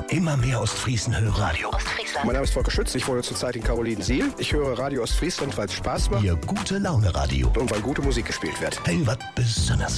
Immer mehr Ostfriesen hören Radio. Ostfriesland. Mein Name ist Volker Schütz, ich wohne zurzeit in Karolinsiel. Ich höre Radio Ostfriesland, weil es Spaß macht. Ihr gute Laune Radio. Und weil gute Musik gespielt wird. Hey, was besonders.